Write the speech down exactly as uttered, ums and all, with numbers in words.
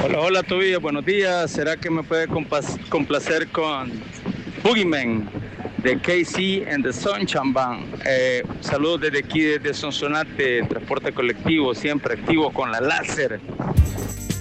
Hola, hola Tobias, buenos días. ¿Será que me puede compas- complacer con Boogeyman de K C and the Sunshine Band? Eh, saludos desde aquí, desde Sonsonate, transporte colectivo, siempre activo con la láser.